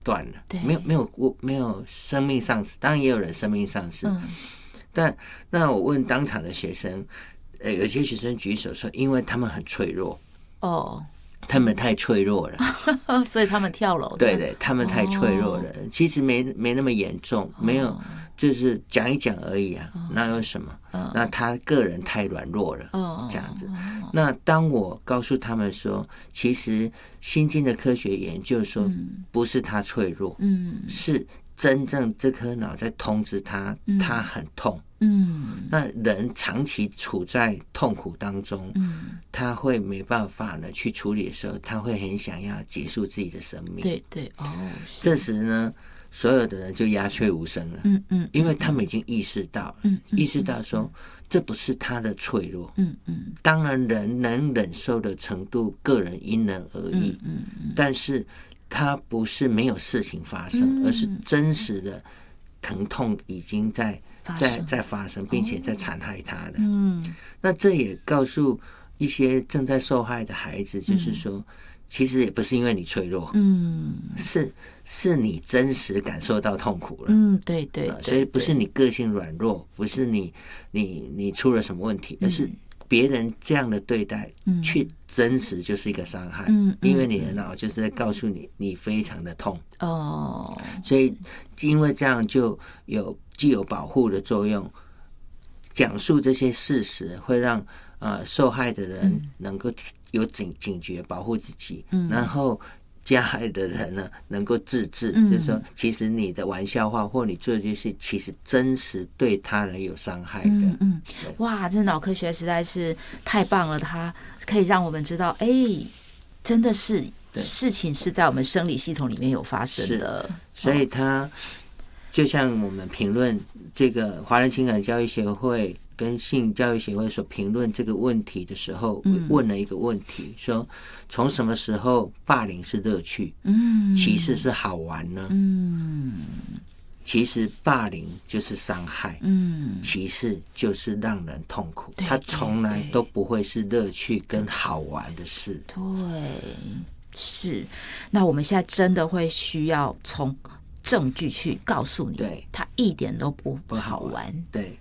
断了，没有生命丧失，当然也有人生命丧失，但那我问当场的学生，有些学生举手说，因为他们很脆弱，他们太脆弱了， 所以他们跳楼。 对，他们太脆弱了，其实没那么严重，没有，就是讲一讲而已啊，哪有什么？那他个人太软弱了，这样子。那当我告诉他们说，其实新进的科学研究说，不是他脆弱，是真正这颗脑在通知他，他很痛。那人长期处在痛苦当中，他会没办法呢去处理的时候，他会很想要结束自己的生命。 对， 这时呢，所有的人就鸦雀无声了，因为他们已经意识到了，意识到说这不是他的脆弱，当然人能忍受的程度，个人因人而异，但是他不是没有事情发生，而是真实的疼痛已经在发生，并且在残害他的。那这也告诉一些正在受害的孩子，就是说，其实也不是因为你脆弱，是你真实感受到痛苦了。 对， 所以不是你个性软弱，不是你出了什么问题，而是别人这样的对待，去真实就是一个伤害，因为你的脑就是在告诉你，你非常的痛。所以因为这样就既有保护的作用，讲述这些事实会让受害的人能够有警觉，保护自己，然后加害的人呢能够自制，就是说其实你的玩笑话或你做的这些事其实真实对他人有伤害的。 哇，这脑科学实在是太棒了，它可以让我们知道，真的是事情是在我们生理系统里面有发生的。 所以它就像我们评论这个华人情感教育协会跟性教育协会所评论这个问题的时候，问了一个问题，说从什么时候霸凌是乐趣，歧视是好玩呢？其实霸凌就是伤害，歧视就是让人痛苦，它从来都不会是乐趣跟好玩的事。 对，是。那我们现在真的会需要从证据去告诉你， 对， 它一点都不好玩。 对，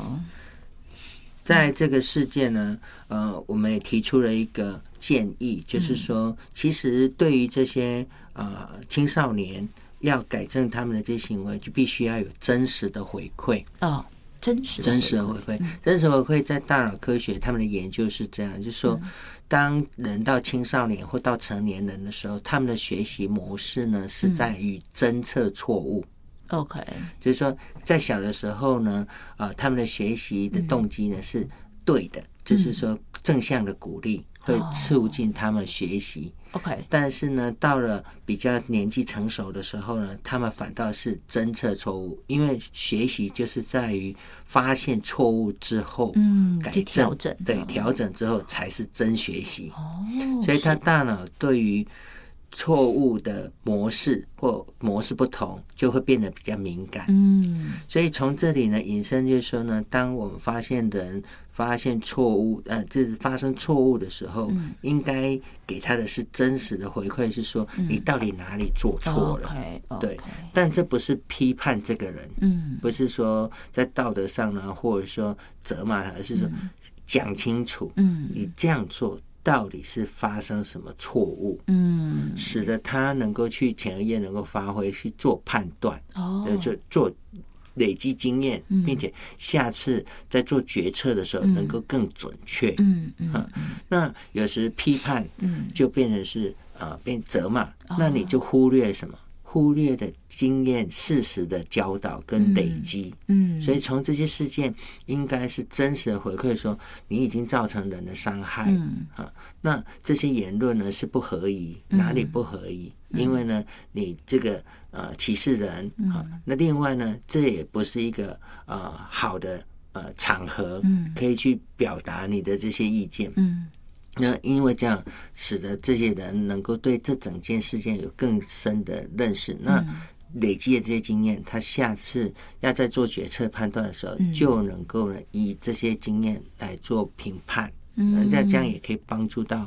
在这个事件呢，我们也提出了一个建议，就是说，其实对于这些青少年要改正他们的这些行为，就必须要有真实的回馈。 真实的回馈， 真实回馈在大脑科学他们的研究是这样，就是说，当人到青少年或到成年人的时候，他们的学习模式呢是在于侦测错误。 OK， 就是说，在小的时候呢，他们的学习的动机呢是对的，就是说正向的鼓励会促进他们学习。 OK， 但是呢，到了比较年纪成熟的时候呢，他们反倒是侦测错误，因为学习就是在于发现错误之后，改正， 调整， 对，调整之后才是真学习。所以他大脑对于错误的模式或模式不同，就会变得比较敏感。所以从这里呢引申就是说呢，当我们发现人发现错误，就是发生错误的时候，应该给他的是真实的回馈，是说你到底哪里做错了。对，但这不是批判这个人，不是说在道德上呢，或者说责骂他，而是说讲清楚，你这样做到底是发生什么错误，使得他能够去前额叶能够发挥去做判断，就做累积经验，并且下次在做决策的时候能够更准确。那有时批判就变成是变责骂，那你就忽略什么？忽略的经验、事实的教导跟累积。所以从这些事件应该是真实的回馈说，你已经造成人的伤害。那这些言论呢是不合宜，哪里不合宜？因为呢，你这个歧视人那另外呢，这也不是一个好的场合，可以去表达你的这些意见。那因为这样使得这些人能够对这整件事件有更深的认识，那累积的这些经验，他下次要在做决策判断的时候，就能够呢以这些经验来做评判。那这样也可以帮助到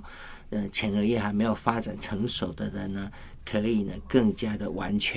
前额叶还没有发展成熟的人呢，可以呢更加的完全